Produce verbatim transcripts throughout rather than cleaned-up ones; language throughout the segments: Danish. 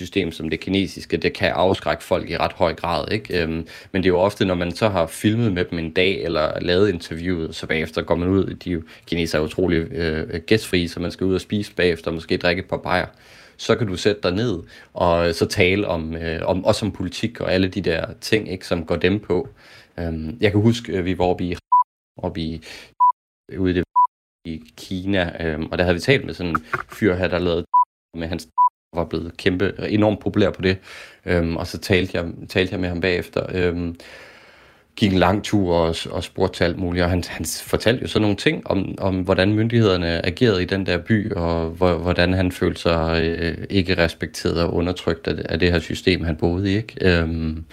retssystem som det kinesiske, det kan afskrække folk i ret høj grad, ikke? Øhm, men det er jo ofte, når man så har filmet med dem en dag, eller lavet interviewet, så bagefter går man ud, de jo, kineser er utrolig øh, gæstfrie, så man skal ud og spise bagefter, måske drikke et par bajer. Så kan du sætte dig ned og så tale om, øh, om også om politik og alle de der ting, ikke, som går dem på. Øhm, jeg kan huske, at vi var oppe i, oppe i ude i, det, i Kina, øhm, og der havde vi talt med sådan en fyr her, der lavede med hans var blevet kæmpe, enormt populær på det. Øhm, og så talte jeg, talte jeg med ham bagefter. Øhm, gik en lang tur og, og spurgte til alt muligt, og han, han fortalte jo så nogle ting om, om, hvordan myndighederne agerede i den der by, og hvor, hvordan han følte sig øh, ikke respekteret og undertrykt af, af det her system, han boede i, ikke? Øhm,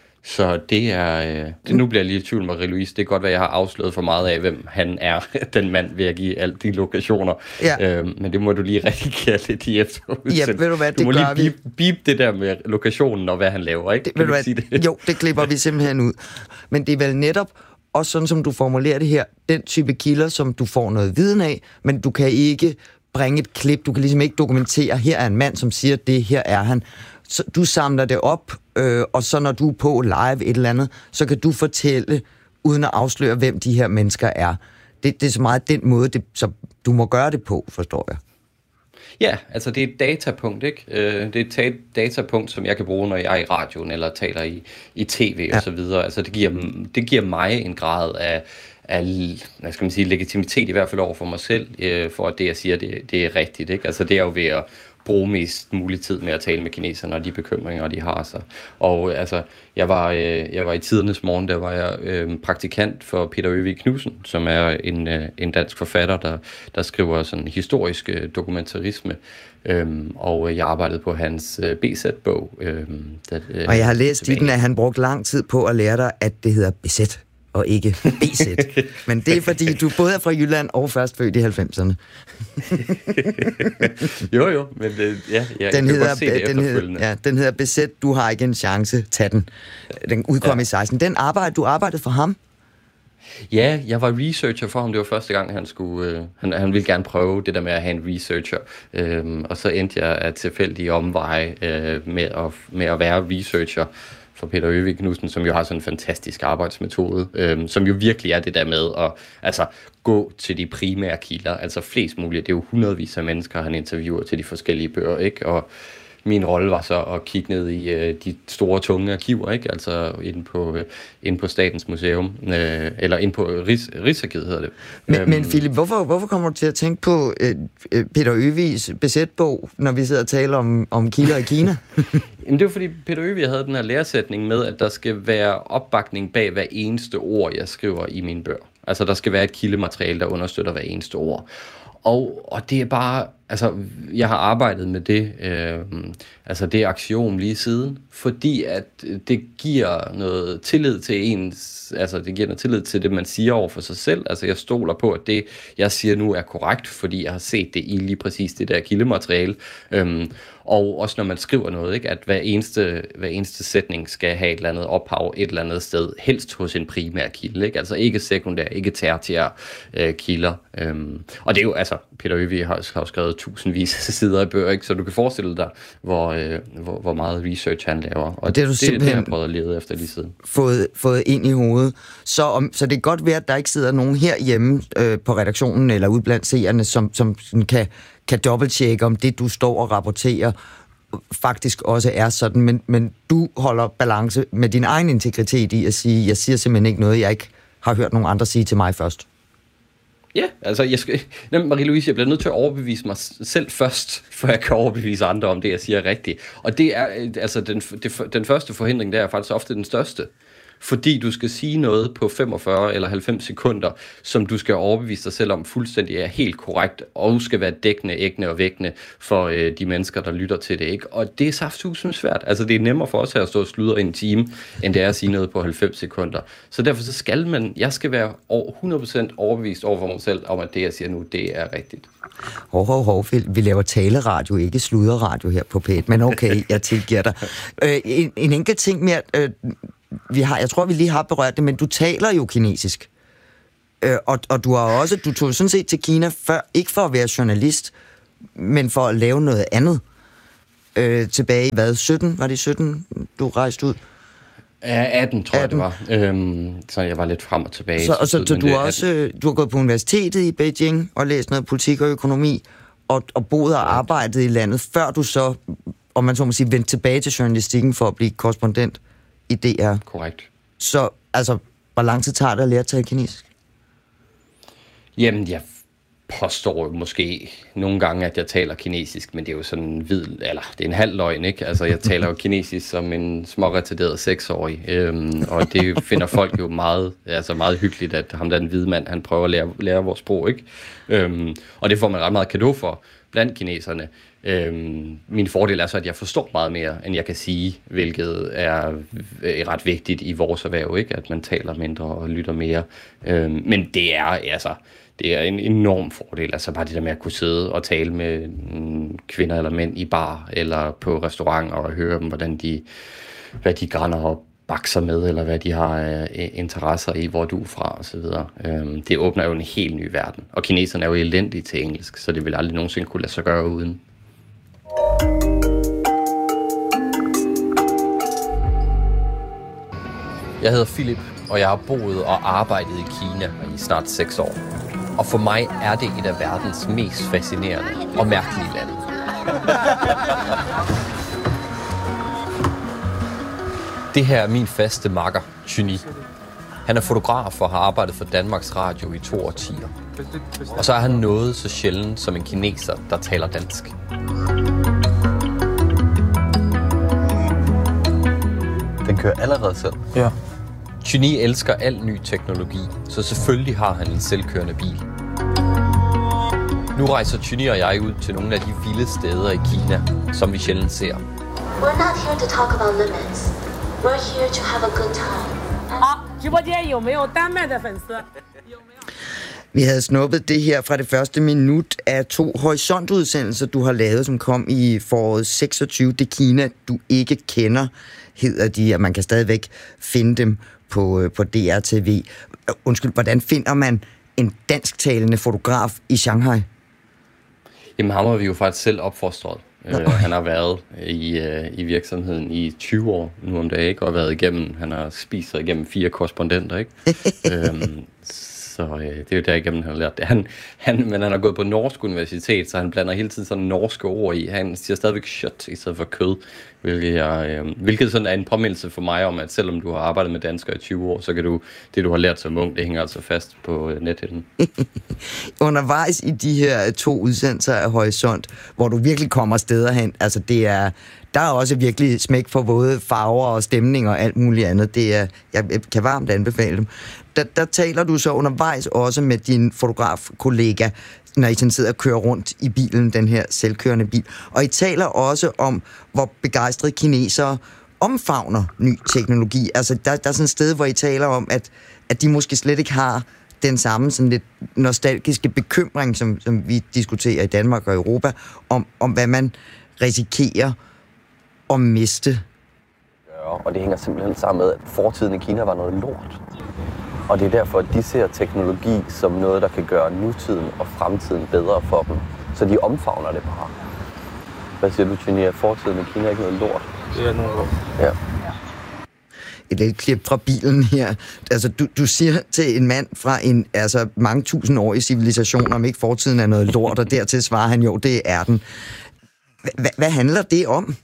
så det er... Øh, det, nu bliver jeg lige i tvivl med Marie-Louise. Det kan godt være, at jeg har afsløret for meget af, hvem han er, den mand, ved at give alle de lokationer. Ja. Øhm, men det må du lige redigere lidt i efterudsendelsen. Ja, ved du hvad, det du må gør lige vi. Beep, beep det der med lokationen og hvad han laver, ikke? Det, ved du hvad, det? Jo, det klipper vi simpelthen ud. Men det er vel netop også sådan, som du formulerer det her, den type kilder, som du får noget viden af, men du kan ikke bringe et klip, du kan ligesom ikke dokumentere, her er en mand, som siger det, her er han. Så du samler det op, øh, og så når du er på live et eller andet, så kan du fortælle, uden at afsløre, hvem de her mennesker er. Det, det er så meget den måde, det, så du må gøre det på, forstår jeg. Ja, altså det er et datapunkt, ikke? Det er et datapunkt, som jeg kan bruge, når jeg er i radioen eller taler i, i tv og ja. så videre. Altså det giver, det giver mig en grad af, af hvad skal man sige, legitimitet, i hvert fald over for mig selv, for at det, jeg siger, det, det er rigtigt, ikke? Altså det er jo ved at bruge mest mulig tid med at tale med kineserne og de bekymringer, de har sig. Og altså, jeg var, øh, jeg var i Tidernes Morgen, der var jeg øh, praktikant for Peter Øvig Knudsen, som er en, øh, en dansk forfatter, der, der skriver sådan historisk øh, dokumentarisme. Øhm, og jeg arbejdede på hans øh, B Z-bog. Øh, der, øh, og jeg har læst i den, at han brugte lang tid på at lære dig, at det hedder B Z og ikke B Z. Men det er, fordi du både er fra Jylland og først født i halvfemserne. jo, jo, men det, ja, jeg den kan hedder, godt se det den efterfølgende. Hedder, ja, den hedder B Z, du har ikke en chance, tag den. Den udkom ja. i seksten. Den arbejde, du arbejdede for ham? Ja, jeg var researcher for ham. Det var første gang, han skulle... Øh, han, han ville gerne prøve det der med at have en researcher. Øhm, og så endte jeg at tilfældige omveje øh, med, at, med at være researcher for Peter Øvig Knudsen, som jo har sådan en fantastisk arbejdsmetode, øhm, som jo virkelig er det der med at altså, gå til de primære kilder, altså flest muligt. Det er jo hundredvis af mennesker, han interviewer til de forskellige bøger, ikke? Og min rolle var så at kigge ned i øh, de store, tunge arkiver, ikke? Altså inde på, øh, inde på Statens Museum, øh, eller inde på Rigs, Rigsarkivet hedder det. Men, øhm, men Philip, hvorfor, hvorfor kommer du til at tænke på øh, Peter Øvigs B Z-bog, når vi sidder og taler om, om kilder i Kina? Jamen, det var fordi Peter Øvig havde den her læresætning med, at der skal være opbakning bag hver eneste ord, jeg skriver i mine bøger. Altså, der skal være et kildemateriale, der understøtter hver eneste ord. Og, og det er bare, altså, jeg har arbejdet med det, øh, altså det aksiom lige siden, fordi at det giver noget tillid til ens, altså det giver noget tillid til det, man siger over for sig selv. Altså jeg stoler på, at det, jeg siger nu, er korrekt, fordi jeg har set det i lige præcis det der kildemateriale. Øhm, og også når man skriver noget, ikke, at hver eneste, hver eneste sætning skal have et eller andet ophav et eller andet sted, helst hos en primær kilde, ikke? Altså ikke sekundær, ikke tertiær øh, kilder. Øhm, og det er jo, altså, Peter Øvig har, har skrevet tusindvis af sider af bøger, ikke? Så du kan forestille dig, hvor, øh, hvor, hvor meget research han laver. Og, og det, det, det, det har jeg prøvet at lede efter lige siden. Fået, fået ind i hovedet. Så, om, så det er godt ved, at der ikke sidder nogen herhjemme øh, på redaktionen eller ude blandt seerne, som, som kan, kan dobbelttjekke, om det, du står og rapporterer, faktisk også er sådan, men, men du holder balance med din egen integritet i at sige, jeg siger simpelthen ikke noget, jeg ikke har hørt nogen andre sige til mig først. Ja, altså, jeg skal, Marie-Louise, jeg bliver nødt til at overbevise mig selv først, for jeg kan overbevise andre om det, jeg siger rigtigt. Og det er, altså, den, det, den første forhindring, der er faktisk ofte den største. Fordi du skal sige noget på femogfyrre eller halvfems sekunder, som du skal overbevise dig selv om fuldstændig er helt korrekt, og du skal være dækkende, æggende og vækkende for øh, de mennesker, der lytter til det, ikke? Og det er saftsusende svært. Altså, det er nemmere for os her at stå og sludre i en time, end det er at sige noget på halvfems sekunder. Så derfor så skal man, jeg skal være hundrede procent overbevist over for mig selv, om at det, jeg siger nu, det er rigtigt. Hov, hov, hov, vi laver taleradio, ikke sludderradio her på P et, men okay, jeg tilgiver dig. Øh, en, en enkelt ting mere... Øh, Vi har, jeg tror, vi lige har berørt det, men du taler jo kinesisk. Øh, og, og du har også, du tog sådan set til Kina før, ikke for at være journalist, men for at lave noget andet. øh, tilbage i, hvad, sytten? Var det sytten, du rejste ud? Ja, atten tror atten. Jeg, det var. Øhm, så jeg var lidt frem og tilbage. Så, og så, så du, har også, du har gået på universitetet i Beijing og læst noget politik og økonomi, og, og boet og arbejdet i landet, før du så, om man så må sige, vendte tilbage til journalistikken for at blive korrespondent i D R. Korrekt. Så, altså, hvor lang tid tager det at lære at tale kinesisk? Jamen, jeg påstår måske nogle gange, at jeg taler kinesisk, men det er jo sådan en hvid, eller det er en halv løgn, ikke? Altså, jeg taler jo kinesisk som en småretarderet seksårig, øhm, og det finder folk jo meget, altså meget hyggeligt, at ham der en hvid mand, han prøver at lære, lære vores sprog, ikke? Øhm, og det får man ret meget cadeau for blandt kineserne. Øhm, min fordel er så, at jeg forstår meget mere, end jeg kan sige, hvilket er ret vigtigt i vores erhverv, ikke? At man taler mindre og lytter mere. Øhm, men det er altså, det er en enorm fordel, altså bare det der med at kunne sidde og tale med kvinder eller mænd i bar eller på restauranter og høre dem, hvordan de, hvad de grænder og bakser med, eller hvad de har af interesser i, hvor du er fra, og så videre. Øhm, det åbner jo en helt ny verden. Og kineserne er jo elendige til engelsk, så det vil aldrig nogensinde kunne lade sig gøre uden. Jeg hedder Philip, og jeg har boet og arbejdet i Kina i snart seks år. Og for mig er det et af verdens mest fascinerende og mærkelige lande. Det her er min faste makker, Chuni. Han er fotograf og har arbejdet for Danmarks Radio i to årtier. Og så er han noget så sjældent som en kineser, der taler dansk. Den kører allerede selv. Ja. Chuni elsker al ny teknologi, så selvfølgelig har han en selvkørende bil. Nu rejser Chuni og jeg ud til nogle af de vilde steder i Kina, som vi sjældent ser. We're not here to talk about limits. We're here to have a good time. Vi havde snuppet det her fra det første minut af to horisontudsendelser, du har lavet, som kom i foråret seksogtyve. Det Kina, du ikke kender, hedder de, og man kan stadigvæk finde dem på, på D R T V. Undskyld, hvordan finder man en dansktalende fotograf i Shanghai? Jamen, ham har vi jo faktisk selv opfostret. Øh, han har været i, øh, i virksomheden i tyve år nu om dagen, ikke? Og været igennem, han har spist sig igennem fire korrespondenter, ikke? øhm, så øh, det er jo derigennem, han har lært det. Han, han, men han har gået på Norsk Universitet, så han blander hele tiden sådan norske ord i. Han siger stadigvæk shit i stedet for kød, hvilket, jeg, øh, hvilket sådan er en påmindelse for mig om, at selvom du har arbejdet med danskere i tyve år, så kan du, det du har lært som ung, det hænger altså fast på øh, nethinden. Undervejs i de her to udsendelser af Horisont, hvor du virkelig kommer steder hen, altså det er, der er også virkelig smæk for både farver og stemning og alt muligt andet. Det er, jeg kan varmt anbefale dem. Der, der taler du så undervejs også med din fotografkollega, når I sådan sidder og kører rundt i bilen, den her selvkørende bil. Og I taler også om, hvor begejstrede kinesere omfavner ny teknologi. Altså, der, der er sådan et sted, hvor I taler om, at, at de måske slet ikke har den samme sådan lidt nostalgiske bekymring, som, som vi diskuterer i Danmark og Europa, om, om hvad man risikerer at miste. Ja, og det hænger simpelthen sammen med, at fortiden i Kina var noget lort. Og det er derfor, at de ser teknologi som noget, der kan gøre nutiden og fremtiden bedre for dem. Så de omfavner det bare. Hvad siger du, Chuni? Er fortiden i Kina ikke noget lort? Det er noget lort. Ja. Et lille klip fra bilen her. Altså, du, du siger til en mand fra en altså, mange tusind år i civilisation, om ikke fortiden er noget lort, og dertil svarer han, jo, det er den. H- hvad handler det om?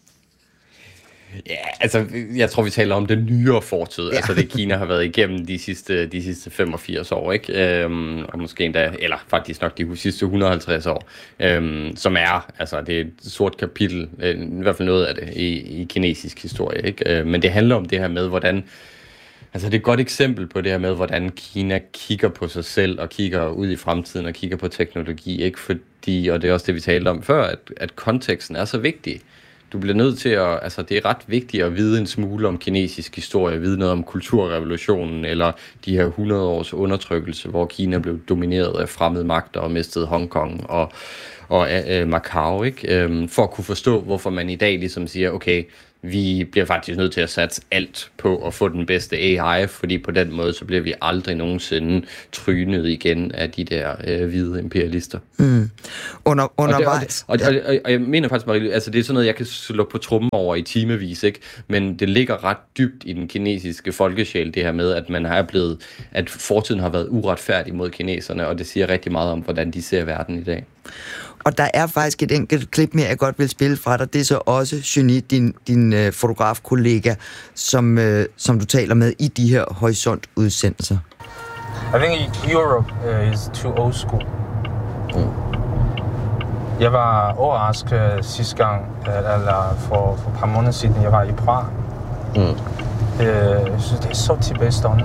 Ja, altså, jeg tror, vi taler om den nyere fortid. Ja. Altså, det Kina har været igennem de sidste, de sidste femogfirs år, ikke? Øhm, og måske endda, eller faktisk nok de sidste et hundrede og halvtreds år, øhm, som er, altså, det er et sort kapitel, øh, i hvert fald noget af det, i, i kinesisk historie, ikke? Øh, men det handler om det her med, hvordan, altså, det er et godt eksempel på det her med, hvordan Kina kigger på sig selv, og kigger ud i fremtiden, og kigger på teknologi, ikke? Fordi, og det er også det, vi talte om før, at, at konteksten er så vigtig. Du bliver nødt til at, altså det er ret vigtigt at vide en smule om kinesisk historie, vide noget om kulturrevolutionen, eller de her hundrede års undertrykkelse, hvor Kina blev domineret af fremmede magter og mistede Hongkong, og, og øh, Macau, ikke? Øhm, for at kunne forstå, hvorfor man i dag ligesom siger, okay, vi bliver faktisk nødt til at satse alt på at få den bedste A I, fordi på den måde, så bliver vi aldrig nogensinde trynet igen af de der øh, hvide imperialister. Mm. Under, undervejs. Og, det, og, det, og, og, og jeg mener faktisk, Marie, altså det er sådan noget, jeg kan slå på trummen over i timevis, ikke? Men det ligger ret dybt i den kinesiske folkesjæl, det her med, at man har blevet, at fortiden har været uretfærdig mod kineserne, og det siger rigtig meget om, hvordan de ser verden i dag. Og der er faktisk et enkelt klip mere, jeg godt vil spille fra dig. Det er så også Juni, din, din øh, fotografkollega, som, øh, som du taler med i de her horisontudsendelser. I think Europe uh, is too old school. Mm. Jeg var overrasket sidste gang, eller for, for et par måneder siden, jeg var i Prag. Mm. Uh, jeg synes, det er så tilbagestående.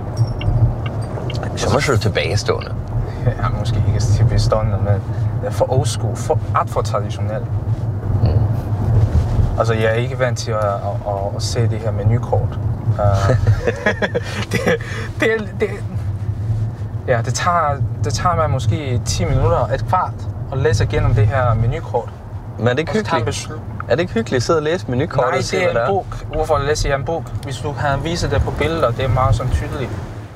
Så er du tilbagestående? Ja, måske ikke tilbagestående, men for old school, for, ret for traditionelt. Mm. Altså, jeg er ikke vant til at, at, at, at se det her menukort. Uh, det, det, det, ja, det tager, det tager mig måske ti minutter, et kvart, at læse igennem det her menukort. Men er det ikke hyggeligt? Er det ikke hyggeligt at sidde og læse menukortet? Nej, det er en bog. Hvorfor læser jeg en bog? Hvis du kan vise det på billeder, det er meget sådan tydeligt.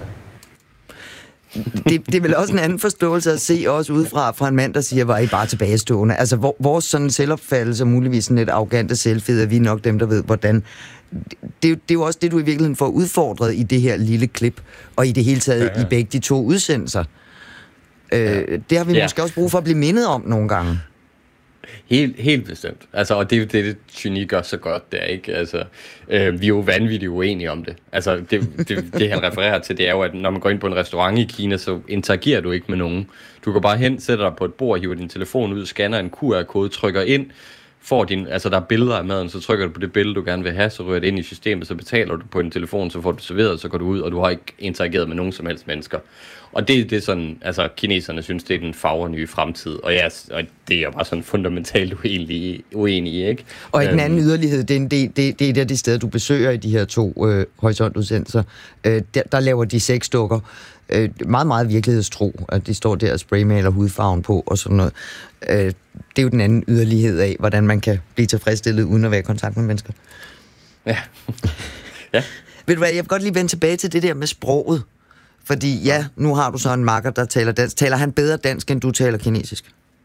Det, det er vel også en anden forståelse at se også udefra fra en mand, der siger, var I bare tilbagestående. Altså, hvor, vores sådan selvopfattelse, og muligvis sådan lidt arrogante selvfed, er vi nok dem, der ved, hvordan. Det, det er jo også det, du i virkeligheden får udfordret i det her lille klip, og i det hele taget ja, ja. i begge de to udsendelser. Øh, det har vi ja. måske også brug for at blive mindet om nogle gange. Helt, helt bestemt. Altså, og det er jo det, det Juni gør så godt der, ikke? Altså, øh, vi er jo vanvittigt uenige om det. Altså, det, det, det han refererer til, det er jo, at når man går ind på en restaurant i Kina, så interagerer du ikke med nogen. Du går bare hen, sætter dig på et bord, hiver din telefon ud, scanner en Q R-kode, trykker ind, får din, altså der er billeder af maden, så trykker du på det billede, du gerne vil have, så ryger det ind i systemet, så betaler du på din telefon, så får du serveret, så går du ud, og du har ikke interageret med nogen som helst mennesker. Og det, det er sådan, altså kineserne synes, det er den fagre nye fremtid, og, ja, og det er jo bare sådan fundamentalt uenig, uenig i, ikke? Og i den anden yderlighed, det er, en del, det, det er der de steder, du besøger i de her to øh, horisontudsendelser, øh, der, der laver de seks dukker, øh, meget, meget virkelighedstro, at de står der og spraymaler hudfarven på og sådan noget. Øh, det er jo den anden yderlighed af, hvordan man kan blive tilfredsstillet uden at være i kontakt med mennesker. Ja. Ja. Ved du hvad, jeg vil godt lige vende tilbage til det der med sproget. Fordi ja, nu har du så en makker, der taler dansk. Taler han bedre dansk, end du taler kinesisk?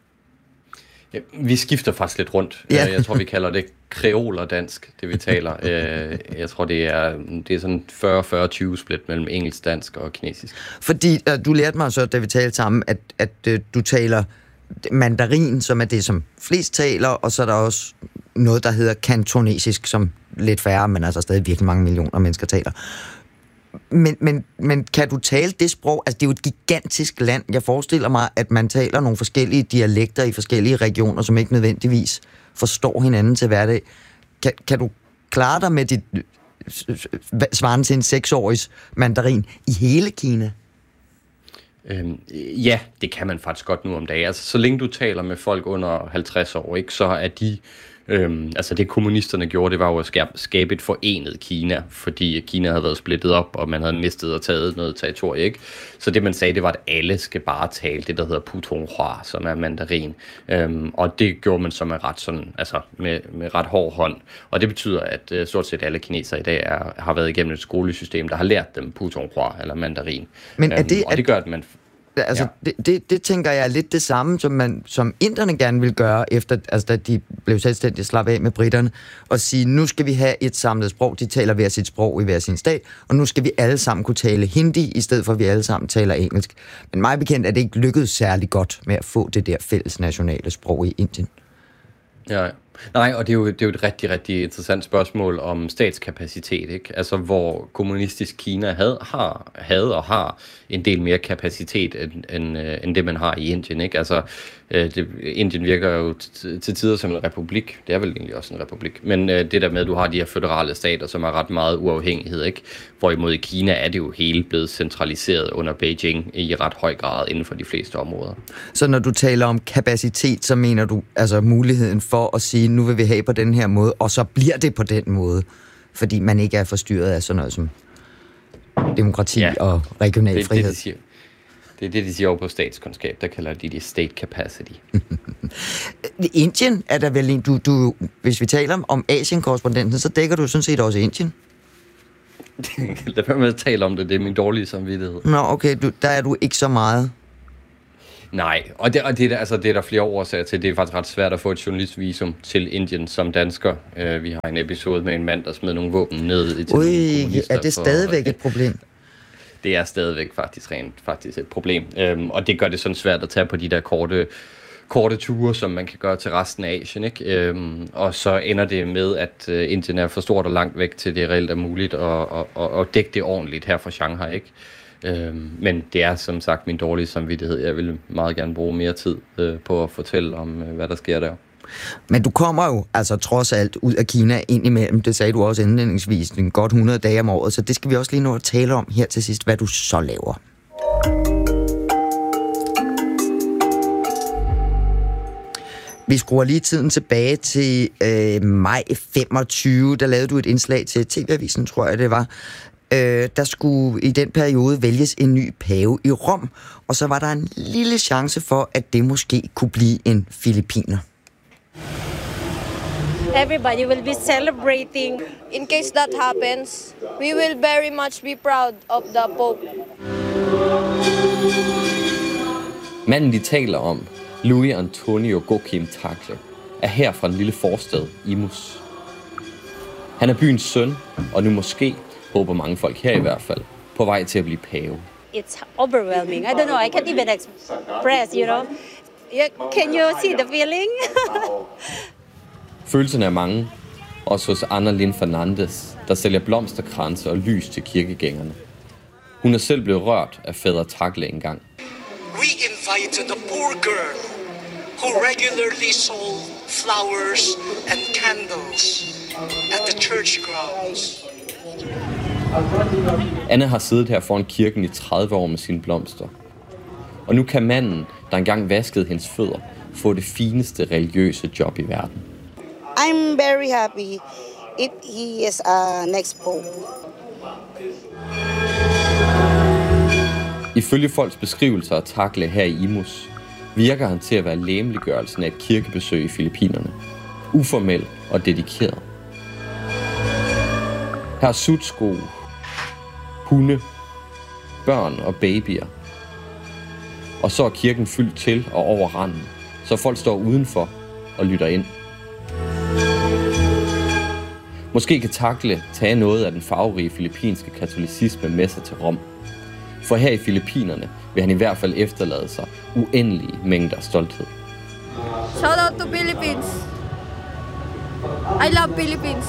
Ja, vi skifter faktisk lidt rundt. Ja. Jeg tror, vi kalder det kreoler dansk, det vi taler. Jeg tror, det er, det er sådan fyrre fyrre tyve split mellem engelsk, dansk og kinesisk. Fordi du lærte mig så, da vi talte sammen, at, at du taler mandarin, som er det, som flest taler, og så er der også noget, der hedder kantonesisk, som lidt færre, men altså stadig virkelig mange millioner mennesker taler. Men, men, men kan du tale det sprog? Altså, det er jo et gigantisk land. Jeg forestiller mig, at man taler nogle forskellige dialekter i forskellige regioner, som ikke nødvendigvis forstår hinanden til hverdag. Kan, kan du klare dig med dit svaren til en seksårigs mandarin i hele Kina? Øhm, ja, det kan man faktisk godt nu om dagen. Altså, så længe du taler med folk under halvtreds år, ikke, så er de... Øhm, altså det kommunisterne gjorde, det var jo at skabe, skabe et forenet Kina, fordi Kina havde været splittet op, og man havde mistet og taget noget territorie, ikke? Så det man sagde, det var, at alle skal bare tale det, der hedder Putonghua, som er mandarin. Øhm, og det gjorde man så med ret, sådan, altså med, med ret hård hånd. Og det betyder, at uh, stort set alle kinesere i dag er, har været igennem et skolesystem, der har lært dem Putonghua, eller mandarin. Men er det, øhm, og det gør, at man... Altså, ja. det, det, det tænker jeg er lidt det samme, som, man, som inderne gerne vil gøre, efter altså, da de blev selvstændigt slappet af med britterne, og sige, nu skal vi have et samlet sprog, de taler hver sit sprog i hver sin stat, og nu skal vi alle sammen kunne tale hindi, i stedet for at vi alle sammen taler engelsk. Men mig bekendt er det ikke lykkedes særlig godt med at få det der fælles nationale sprog i Indien. Ja, nej, og det er, jo, det er jo et rigtig, rigtig interessant spørgsmål om statskapacitet, ikke? Altså, hvor kommunistisk Kina havde, har, havde og har en del mere kapacitet, end, end, end det, man har i Indien, ikke? Altså, det, Indien virker jo t- til tider som en republik. Det er vel egentlig også en republik. Men det der med, at du har de her føderale stater, som er ret meget uafhængighed, ikke? Hvorimod i Kina er det jo hele blevet centraliseret under Beijing i ret høj grad inden for de fleste områder. Så når du taler om kapacitet, så mener du altså muligheden for at sige, nu vil vi have på den her måde, og så bliver det på den måde, fordi man ikke er forstyrret af sådan noget som demokrati ja, og regional det, frihed. Det, de siger. Det er det, de siger over på statskundskab. Der kalder de det state capacity. Indien er der vel en... Du, du, hvis vi taler om Asien-korrespondenten, så dækker du sådan set også Indien. Lad være med at tale om det. Det er min dårlige samvittighed. Nå, okay. Du, der er du ikke så meget... Nej, og det, og det, er, altså, det er der flere årsager til. Det er faktisk ret svært at få et journalistvisum til Indien som dansker. Uh, vi har en episode med en mand, der smed nogle våben ned i til Ui, er det stadigvæk for, et problem? Det er stadigvæk faktisk rent faktisk et problem. Um, og det gør det sådan svært at tage på de der korte, korte ture, som man kan gøre til resten af Asien. Ikke? Um, og så ender det med, at uh, Indien er for stort og langt væk til det reelt er muligt at, at, at, at dække det ordentligt her fra Shanghai, ikke? Øhm, men det er som sagt min dårlige samvittighed. Jeg vil meget gerne bruge mere tid øh, på at fortælle om, øh, hvad der sker der. Men du kommer jo altså trods alt ud af Kina ind imellem, det sagde du også indledningsvis, en godt hundrede dage om året, så det skal vi også lige nå at tale om her til sidst, hvad du så laver. Vi skruer lige tiden tilbage til øh, maj femogtyve, der lavede du et indslag til T V-avisen, tror jeg det var. Øh, der skulle i den periode vælges en ny pave i Rom, og så var der en lille chance for, at det måske kunne blive en filippiner. Everybody will be celebrating. In case that happens, we will very much be proud of the Pope. Manden, de taler om, Luis Antonio Joaquim Tagle, er her fra en lille forstad, Imus. Han er byens søn, og nu måske, håber mange folk her i hvert fald, på vej til at blive pave. It's overwhelming. I don't know. I can't even express, you know. Can you see the feeling? Følelserne er mange, også hos Ana Lin Fernandez, der sælger blomsterkranse og lys til kirkegængerne. Hun er selv blevet rørt af fader Tagle engang. We invited a poor girl who regularly sold flowers and candles at the church grounds. Anna har siddet her foran kirken i tredive år med sine blomster. Og nu kan manden, der engang vaskede hendes fødder, få det fineste religiøse job i verden. I'm very happy if he is a next pope. Ifølge folks beskrivelser af Tagle her i Imus, virker han til at være legemliggørelsen af et kirkebesøg i Filippinerne. Uformel og dedikeret. Her er sutsko, hunde, børn og babyer. Og så er kirken fyldt til og over randen, så folk står udenfor og lytter ind. Måske kan Tagle tage noget af den farverige filippinske katolicisme med sig til Rom. For her i Filippinerne vil han i hvert fald efterlade sig uendelige mængder stolthed. Shout out to Philippines. I love Philippines.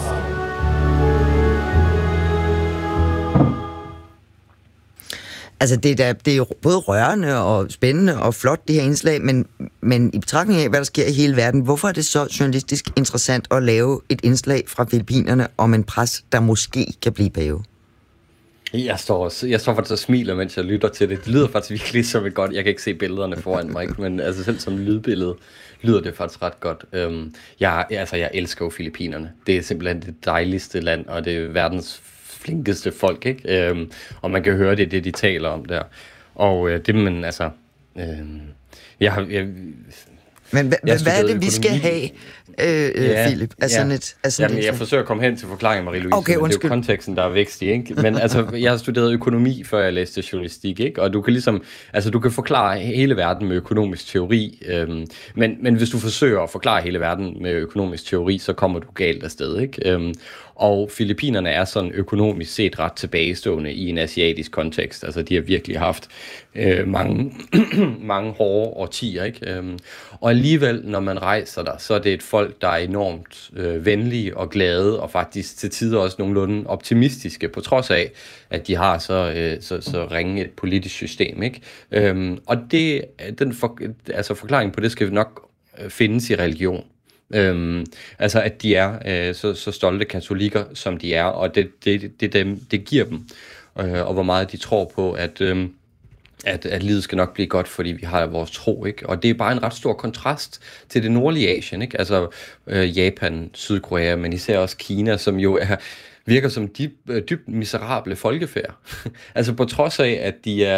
Altså, det er, det er både rørende og spændende og flot, det her indslag, men, men i betragtning af, hvad der sker i hele verden, hvorfor er det så journalistisk interessant at lave et indslag fra Filippinerne om en præst, der måske kan blive pave? Jeg står, også, jeg står faktisk og smiler, mens jeg lytter til det. Det lyder faktisk virkelig som et godt... Jeg kan ikke se billederne foran mig, ikke? Men altså selv som lydbillede lyder det faktisk ret godt. Øhm, jeg, altså, jeg elsker jo Filippinerne. Det er simpelthen det dejligste land, og det er verdens flinkeste folk, ikke? Øhm, og man kan høre det, det de taler om der. Og øh, det, men altså... Øh, jeg har... Jeg, Men hva, hvad er det, økonomi. Vi skal have, øh, ja, Philip? Af sådan ja. et, af sådan Jamen, et, jeg forsøger at komme hen til forklaringen, Marie-Louise, okay, men det er jo konteksten, der er vækstig, ikke? Men altså, jeg har studeret økonomi, før jeg læste journalistik, ikke? Og du kan ligesom, altså du kan forklare hele verden med økonomisk teori, øhm, men, men hvis du forsøger at forklare hele verden med økonomisk teori, så kommer du galt afsted, ikke? Øhm, og Filippinerne er sådan økonomisk set ret tilbagestående i en asiatisk kontekst. Altså, de har virkelig haft øh, mange, mange hårde årtier, ikke? Øhm, og alligevel, når man rejser der, så er det et folk, der er enormt øh, venlige og glade, og faktisk til tider også nogenlunde optimistiske, på trods af, at de har så, øh, så, så ringe et politisk system, ikke? Øhm, og det, den for, altså forklaringen på det skal nok findes i religion. Øhm, altså at de er øh, så, så stolte katolikker, som de er, og det, det, det, dem, det giver dem, øh, og hvor meget de tror på, at, øh, at, at livet skal nok blive godt, fordi vi har vores tro, ikke? Og det er bare en ret stor kontrast til det nordlige Asien, ikke? Altså øh, Japan, Sydkorea, men især også Kina, som jo er virker som dybt, dybt miserable folkefærd. Altså på trods af, at de er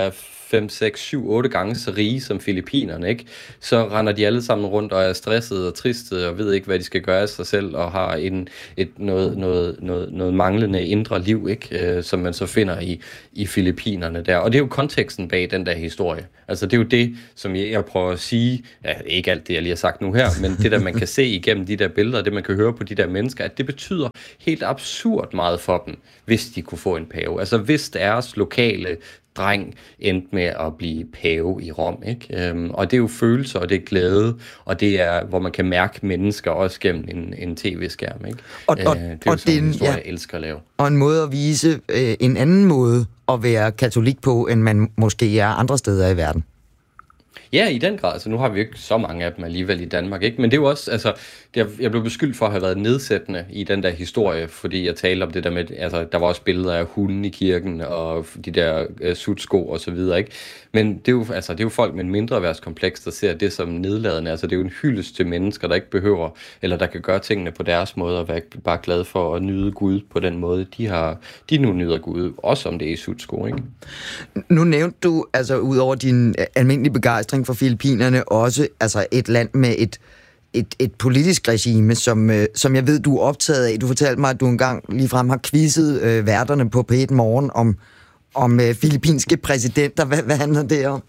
fem, seks, syv, otte gange så rige som filippinerne, ikke? Så render de alle sammen rundt og er stressede og triste og ved ikke, hvad de skal gøre af sig selv, og har en, et, noget, noget, noget, noget manglende indre liv, ikke? Øh, som man så finder i, i Filippinerne der. Og det er jo konteksten bag den der historie. Altså det er jo det, som jeg, jeg prøver at sige, ja, ikke alt det, jeg lige har sagt nu her, men det der, man kan se igennem de der billeder, det man kan høre på de der mennesker, at det betyder helt absurd meget for dem, hvis de kunne få en pave. Altså hvis deres lokale dreng endte med at blive pave i Rom, ikke? Øhm, og det er jo følelser, og det er glæde, og det er, hvor man kan mærke mennesker også gennem en, en tv-skærm, ikke? Og, og, øh, det er jo og sådan en det, historie, ja, jeg elsker at lave. Og en måde at vise øh, en anden måde at være katolik på, end man måske er andre steder i verden. Ja, i den grad. Altså, nu har vi jo ikke så mange af dem alligevel i Danmark, ikke? Men det er jo også, altså, det er, jeg blev beskyldt for at have været nedsættende i den der historie, fordi jeg talte om det der med, altså, der var også billeder af hunden i kirken, og de der uh, sutsko og så videre, ikke? Men det er jo, altså, det er jo folk med en mindreværdskompleks, der ser det som nedladende. Altså, det er jo en hyldest til mennesker, der ikke behøver, eller der kan gøre tingene på deres måde, og være bare glad for at nyde Gud på den måde, de har, de nu nyder Gud, også om det er i sutsko, ikke? Nu nævnte du, altså, ud over din almindelige begejstring for Filippinerne, også altså et land med et, et, et politisk regime, som, øh, som jeg ved, du er optaget af. Du fortalte mig, at du engang ligefrem har quizzet øh, værterne på P et Morgen om, om øh, filippinske præsidenter. Hvad, hvad handler det om?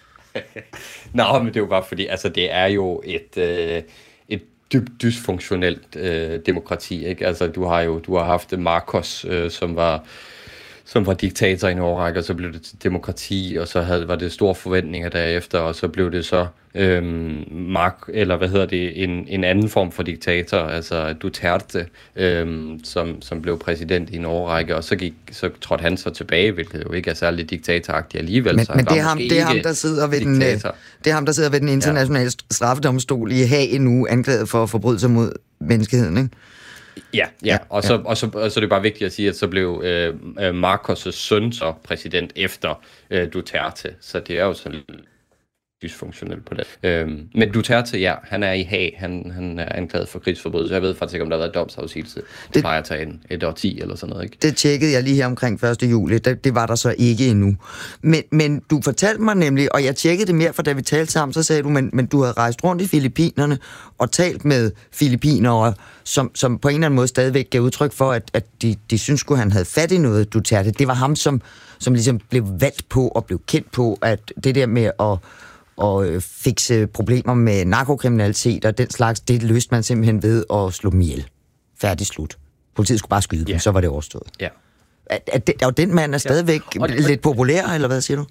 Nå, men det er jo bare fordi, altså det er jo et, øh, et dybt dysfunktionelt øh, demokrati, ikke? Altså du har jo du har haft Marcos, øh, som var som var diktator i en årrække, og så blev det til demokrati, og så havde, var det store forventninger derefter, og så blev det så øhm, Mark, eller hvad hedder det, en, en anden form for diktator, altså Duterte, øhm, som, som blev præsident i en årrække, og så, gik, så trådte han så tilbage, hvilket jo ikke er særlig diktatoragtigt alligevel. Men, så men det, er ham, det, er ham, der sidder ved den, det er ham, der sidder ved den internationale ja. straffedomstol i Haag nu, anklaget for forbrydelser mod menneskeheden, ikke? Ja, ja, og så, og, så, og så er det bare vigtigt at sige, at så blev øh, Marcos' søn så præsident efter øh, Duterte, så det er jo sådan dysfunktionelt på det. Øhm, men Duterte, ja, han er i Haag, han, han er anklaget for krigsforbrydelser. Jeg ved faktisk ikke, om der har været domsafsigelse. Det, det plejer at tage en, et årti eller sådan noget, ikke? Det tjekkede jeg lige her omkring første juli. Det, det var der så ikke endnu. Men, men du fortalte mig nemlig, og jeg tjekkede det mere, for da vi talte sammen, så sagde du, men, men du havde rejst rundt i Filippinerne og talt med filippinere, som, som på en eller anden måde stadigvæk gav udtryk for, at, at de, de synes at han havde fat i noget, Duterte. Det var ham, som, som ligesom blev valgt på og blev kendt på, at det der med at og fikse problemer med narkokriminalitet og den slags, det løste man simpelthen ved at slå dem ihjel. Færdig slut. Politiet skulle bare skyde dem, yeah. så var det overstået. Ja. Er, er det, og den mand er stadigvæk ja. og, lidt populær, eller hvad siger du?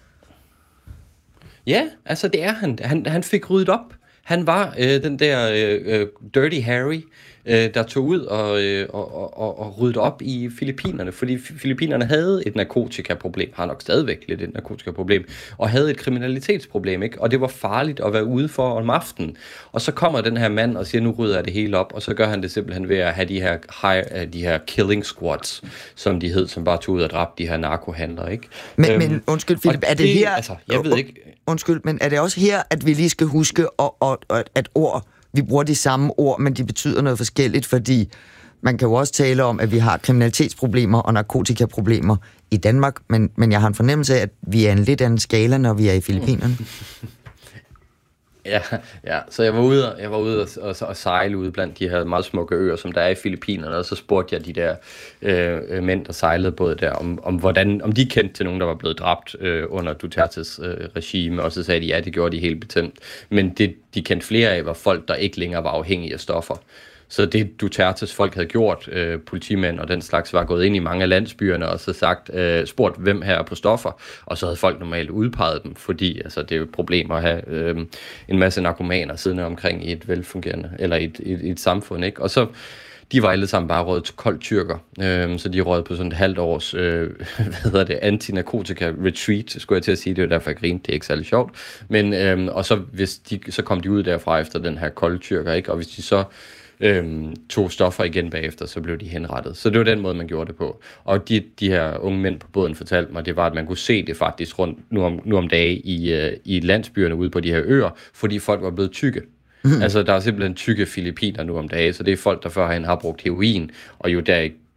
Ja, altså det er han. Han, han fik ryddet op. Han var øh, den der øh, Dirty Harry, øh, der tog ud og, øh, og, og, og ryddede op i Filippinerne, fordi Filippinerne havde et narkotikaproblem, har nok stadigvæk lidt et narkotikaproblem, og havde et kriminalitetsproblem, ikke? Og det var farligt at være ude for om aftenen. Og så kommer den her mand og siger, nu rydder jeg det hele op, og så gør han det simpelthen ved at have de her, high, de her killing squads, som de hed, som bare tog ud og dræbte de her narkohandlere, ikke? Men, øhm, men undskyld, Philip, er det, det her... Altså, jeg ved ikke... Undskyld, men er det også her, at vi lige skal huske, og, og, og, at ord, vi bruger de samme ord, men de betyder noget forskelligt, fordi man kan jo også tale om, at vi har kriminalitetsproblemer og narkotikaproblemer i Danmark, men, men jeg har en fornemmelse af, at vi er en lidt anden skala, når vi er i Filippinerne. Ja, ja, så jeg var ude, jeg var ude og, og, og sejle ude blandt de her meget smukke øer, som der er i Filippinerne, og så spurgte jeg de der øh, mænd, der sejlede både der, om, om, hvordan, om de kendte til nogen, der var blevet dræbt øh, under Dutertes øh, regime, og så sagde de, ja, det gjorde de helt bestemt. Men det, de kendte flere af, var folk, der ikke længere var afhængige af stoffer. Så det Dutertes folk havde gjort, øh, politimænd og den slags, var gået ind i mange af landsbyerne og så sagt, øh, spurgt, hvem her er på stoffer, og så havde folk normalt udpeget dem, fordi altså, det er jo et problem at have øh, en masse narkomaner siddende omkring i et velfungerende, eller i et, et, et samfund, ikke? Og så de var alle sammen bare røget til kold tyrker, øh, så de røget på sådan et halvt års øh, hvad hedder det, anti-narkotika-retreat, skulle jeg til at sige, det er derfor jeg grinte, det er ikke særlig sjovt, men øh, og så, hvis de, så kom de ud derfra efter den her kolde tyrker, ikke? Og hvis de så Øhm, tog stoffer igen bagefter, så blev de henrettet. Så det var den måde, man gjorde det på. Og de, de her unge mænd på båden fortalte mig, det var, at man kunne se det faktisk rundt nu om, nu om dage i, øh, i landsbyerne ude på de her øer, fordi folk var blevet tykke. Mm. Altså, der er simpelthen tykke filippiner nu om dage, så det er folk, der førhen har brugt heroin, og jo der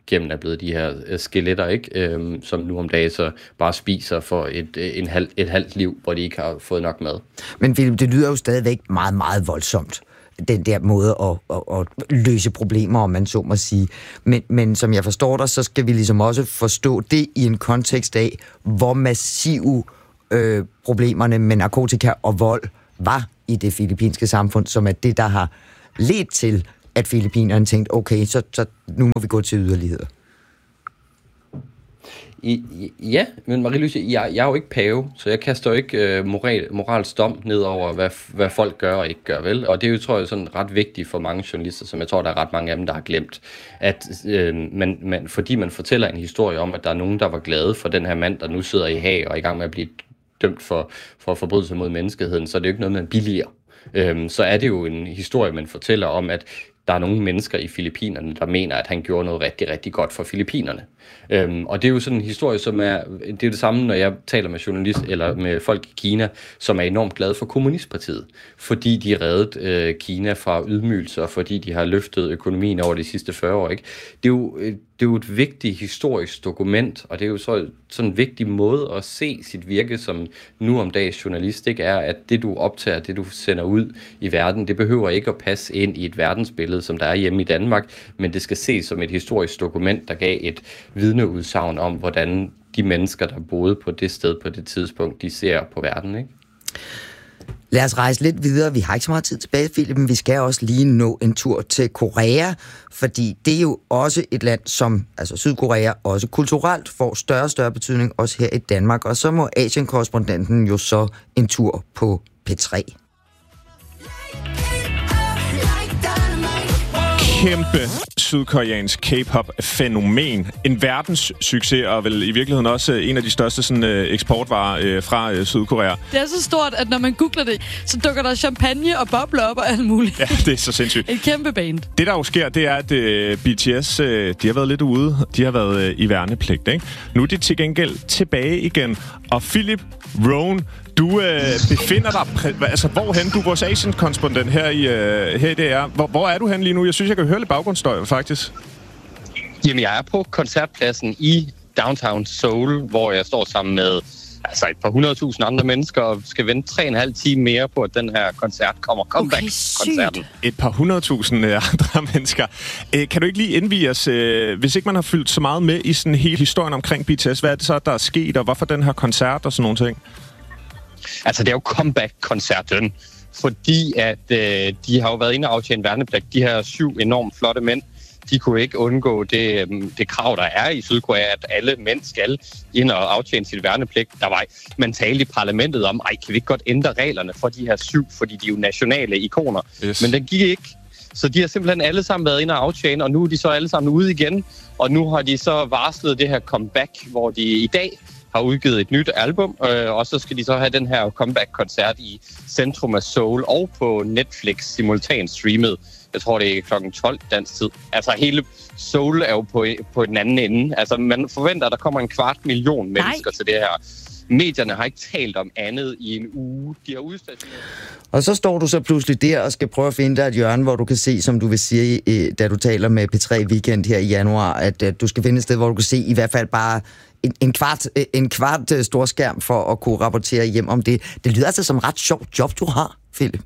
igennem er blevet de her øh, skeletter, ikke? Øhm, som nu om dagen så bare spiser for et, øh, en halv, et halvt liv, hvor de ikke har fået nok mad. Men Philip, det lyder jo stadigvæk meget, meget voldsomt, den der måde at, at, at løse problemer, om man så må sige. Men, men som jeg forstår dig, så skal vi ligesom også forstå det i en kontekst af, hvor massive øh, problemerne med narkotika og vold var i det filippinske samfund, som er det, der har ledt til, at filippinerne tænkte, okay, så, så nu må vi gå til yderligheder. I, ja, men Marie-Louise, jeg, jeg er jo ikke pave, så jeg kaster jo ikke øh, moral, moralsk dom ned over, hvad, hvad folk gør og ikke gør, vel? Og det er jo, tror jeg, sådan ret vigtigt for mange journalister, som jeg tror, der er ret mange af dem, der har glemt, at øh, man, man, fordi man fortæller en historie om, at der er nogen, der var glade for den her mand, der nu sidder i Haag og er i gang med at blive dømt for, for forbrydelser mod menneskeheden, så er det jo ikke noget, man billiger. Øhm, så er det jo en historie, man fortæller om, at der er nogle mennesker i Filippinerne, der mener, at han gjorde noget rigtig, rigtig godt for Filippinerne. Øhm, og det er jo sådan en historie, som er, det er det samme, når jeg taler med journalist eller med folk i Kina, som er enormt glade for kommunistpartiet, fordi de reddede øh, Kina fra ydmygelser, fordi de har løftet økonomien over de sidste fyrre år, ikke? Det er jo, det er jo et vigtigt historisk dokument, og det er jo så sådan en vigtig måde at se sit virke som nu om dags journalist, ikke? Er, at det du optager, det du sender ud i verden, det behøver ikke at passe ind i et verdensbillede, som der er hjemme i Danmark, men det skal ses som et historisk dokument, der gav et vidneudsagn om, hvordan de mennesker, der boede på det sted på det tidspunkt, de ser på verden, ikke? Lad os rejse lidt videre. Vi har ikke så meget tid tilbage, Philip, men vi skal også lige nå en tur til Korea, fordi det er jo også et land, som, altså Sydkorea, også kulturelt får større og større betydning, også her i Danmark. Og så må Asien-korrespondenten jo så en tur på P tre. Kæmpe sydkoreansk K-pop-fænomen. En verdenssucces, og vel i virkeligheden også en af de største sådan, eksportvarer fra Sydkorea. Det er så stort, at når man googler det, så dukker der champagne og bobler op og alt muligt. Ja, det er så sindssygt. Et kæmpe band. Det, der jo sker, det er, at uh, B T S, uh, de har været lidt ude. De har været uh, i værnepligt, ikke? Nu er de til gengæld tilbage igen. Og Philip, Rowan, du øh, befinder dig... Præ- altså, hvorhen? Du er vores Asien-korrespondent her i, øh, her i D R. Hvor, hvor er du hen lige nu? Jeg synes, jeg kan høre lidt baggrundsstøj, faktisk. Jamen, jeg er på koncertpladsen i Downtown Seoul, hvor jeg står sammen med altså et par hundredtusind andre mennesker og skal vente tre og en halv time mere på, at den her koncert kommer. Comeback-koncerten. Okay, et par hundredtusind andre mennesker. Æ, kan du ikke lige indvige os, øh, hvis ikke man har fyldt så meget med i sådan hele historien omkring B T S, hvad er det så, der er sket, og hvorfor den her koncert og sådan nogle ting? Altså, det er jo comeback-koncerten, fordi at øh, de har jo været inde og aftjene værnepligt. De her syv enormt flotte mænd, de kunne ikke undgå det, det krav, der er i Sydkorea, at alle mænd skal ind og aftjene sit værnepligt. Der var, man talte i parlamentet om, ej, kan vi ikke godt ændre reglerne for de her syv, fordi de er jo nationale ikoner. Yes. Men den gik ikke. Så de har simpelthen alle sammen været inde og aftjene, og nu er de så alle sammen ude igen. Og nu har de så varslet det her comeback, hvor de i dag har udgivet et nyt album, øh, og så skal de så have den her comeback-koncert i centrum af Seoul og på Netflix simultant streamet. Jeg tror, det er klokken tolv dansk tid. Altså hele Seoul er jo på, på den anden ende. Altså man forventer, at der kommer en kvart million mennesker Nej. til det her. Medierne har ikke talt om andet i en uge. De har udstationeret. Og så står du så pludselig der og skal prøve at finde dig et hjørne, hvor du kan se, som du vil sige, da du taler med P tre Weekend her i januar, at, at du skal finde et sted, hvor du kan se i hvert fald bare en, en kvart, en kvart storskærm for at kunne rapportere hjem om det. Det lyder altså som et ret sjovt job, du har, Philip.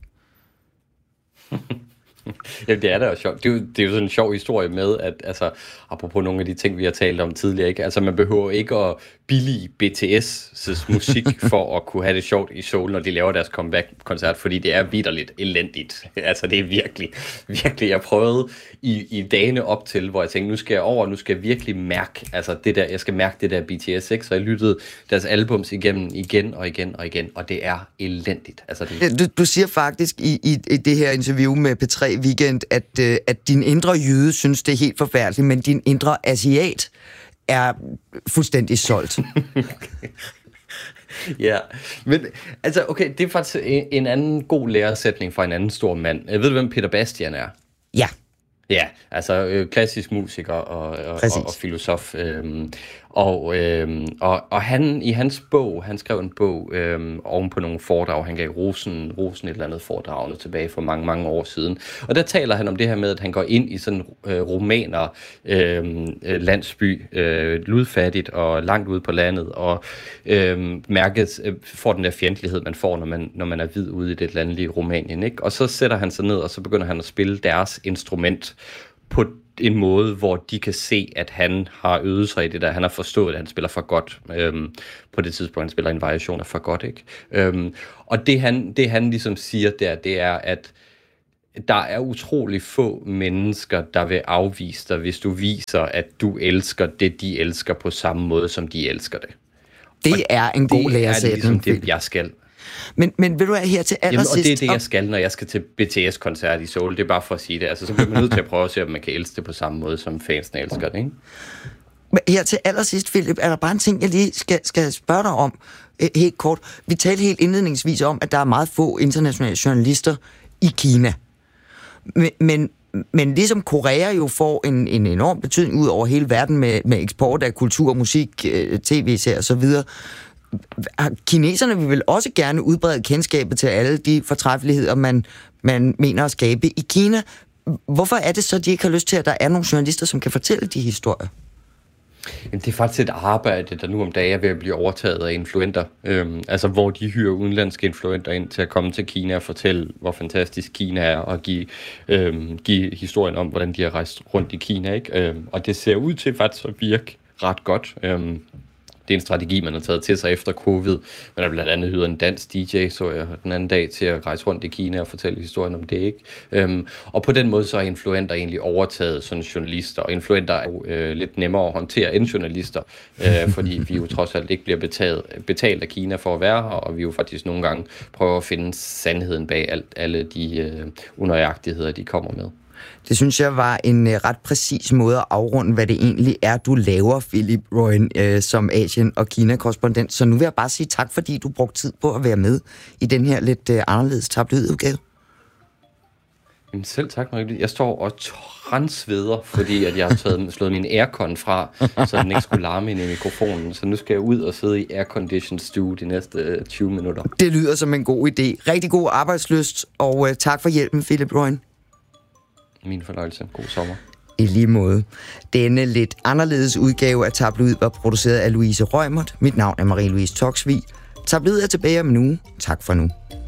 Jamen, det er da jo sjovt. Det er jo, det er jo sådan en sjov historie med, at altså, apropos nogle af de ting, vi har talt om tidligere, ikke? Altså, man behøver ikke at billige B T S' musik for at kunne have det sjovt i Seoul, når de laver deres comeback-koncert, fordi det er vitterligt elendigt. Altså, det er virkelig, virkelig. Jeg prøvede i, i dagene op til, hvor jeg tænkte, nu skal jeg over, nu skal jeg virkelig mærke, altså det der, jeg skal mærke det der B T S, ikke? Så jeg lyttede deres albums igennem igen og igen og igen, og det er elendigt. Altså, det... du, du siger faktisk i, i, i det her interview med P tre Weekend, at, øh, at din indre jøde synes, det er helt forfærdeligt, men din indre asiat er fuldstændig solgt. Ja, men altså, okay, det er faktisk en, en anden god læresætning fra en anden stor mand. Jeg ved, hvem Peter Bastian er? Ja. Ja, altså øh, klassisk musiker og, og, og, og filosof. Øhm, Og, øh, og, og han, i hans bog, han skrev en bog øh, oven på nogle foredrag, han gav Rosen, Rosen et eller andet foredragene tilbage for mange, mange år siden. Og der taler han om det her med, at han går ind i sådan øh, romaner, øh, landsby, øh, ludfattigt og langt ude på landet, og øh, mærket, øh, får den der fjendtlighed, man får, når man, når man er hvid ude i det landlige Rumænien, ikke? Og så sætter han sig ned, og så begynder han at spille deres instrument på en måde, hvor de kan se, at han har øvet sig i det der. Han har forstået, at han spiller for godt. Øhm, på det tidspunkt, han spiller en variation af for godt, ikke? Øhm, og det han, det han ligesom siger der, det er, at der er utrolig få mennesker, der vil afvise dig, hvis du viser, at du elsker det, de elsker på samme måde, som de elsker det. Det og er en god læresætning. Det er ligesom det, jeg skal. Men, men vil du have her til allersidst... Jamen, og det er det, jeg skal, når jeg skal til B T S-koncert i Seoul. Det er bare for at sige det. Altså, så bliver man nødt til at prøve at se, om man kan elske det på samme måde, som fansene elsker det, ikke? Men her til allersidst, Philip, er der bare en ting, jeg lige skal, skal spørge dig om helt kort. Vi talte helt indledningsvis om, at der er meget få internationale journalister i Kina. Men, men, men ligesom Korea jo får en, en enorm betydning ud over hele verden med, med eksport af kultur, musik, tv-serier og så videre. Kineserne vil vel også gerne udbrede kendskabet til alle de fortræffeligheder, man, man mener at skabe i Kina. Hvorfor er det så, at de ikke har lyst til, at der er nogle journalister, som kan fortælle de historier? Jamen, det er faktisk et arbejde, der nu om dagen er ved at blive overtaget af influenter. Øhm, altså, hvor de hyrer udenlandske influenter ind til at komme til Kina og fortælle, hvor fantastisk Kina er, og give, øhm, give historien om, hvordan de har rejst rundt i Kina, ikke? Øhm, og det ser ud til faktisk at virke ret godt. Øhm, Det er en strategi, man har taget til sig efter covid. Man har blandt andet hyret en dansk D J, så jeg den anden dag, til at rejse rundt i Kina og fortælle historien om det, ikke? Øhm, og på den måde så er influenter egentlig overtaget sådan journalister, og influenter er jo øh, lidt nemmere at håndtere end journalister, øh, fordi vi jo trods alt ikke bliver betalt, betalt af Kina for at være her, og vi jo faktisk nogle gange prøver at finde sandheden bag alt, alle de øh, unøjagtigheder, de kommer med. Det synes jeg var en uh, ret præcis måde at afrunde, hvad det egentlig er, du laver, Philip Royen, uh, som Asien- og Kina-korrespondent. Så nu vil jeg bare sige tak, fordi du brugte tid på at være med i den her lidt uh, anderledes tabloidudgave. Jamen selv tak, Marie. Jeg står og transveder, fordi at jeg har taget, slået min aircon fra, så den ikke skulle larme ind i mikrofonen. Så nu skal jeg ud og sidde i airconditioned stue de næste tyve minutter. Det lyder som en god idé. Rigtig god arbejdslyst, og uh, tak for hjælpen, Philip Royen. Min fornøjelse. God sommer. I lige måde. Denne lidt anderledes udgave af Tabloid var produceret af Louise Reumert. Mit navn er Marie-Louise Toksvig. Tabloid er tilbage om en uge. Tak for nu.